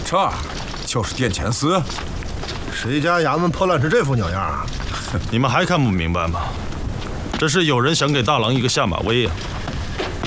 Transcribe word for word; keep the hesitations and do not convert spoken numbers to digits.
这就是殿前司。 谁家衙门破烂成这副鸟样啊？ 你们还看不明白吗？这是有人想给大郎一个下马威呀、啊！